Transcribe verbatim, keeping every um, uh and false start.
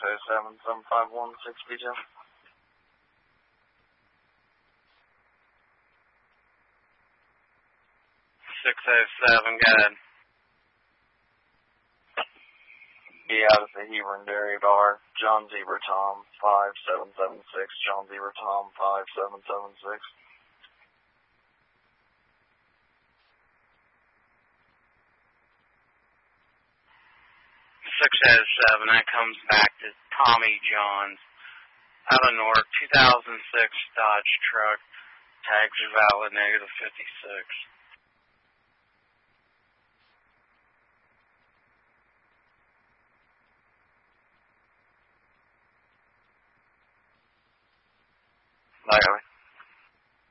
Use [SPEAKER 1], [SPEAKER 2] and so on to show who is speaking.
[SPEAKER 1] oh seven, seven five one, six B two.
[SPEAKER 2] six oh seven, go ahead.
[SPEAKER 1] Yeah, this is the Hebron Dairy Bar. John Zebra Tom, five seven seven six. John Zebra Tom, five seven seven six.
[SPEAKER 2] six oh seven, that comes back to Tommy John's. Out of Newark, two thousand six Dodge truck. Tags are valid, negative fifty-six.
[SPEAKER 1] Negative.